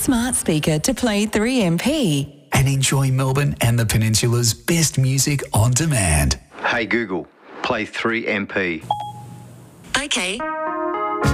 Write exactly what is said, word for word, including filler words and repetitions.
smart speaker to play three M P. And enjoy Melbourne and the Peninsula's best music on demand. Hey Google, play three M P. Okay.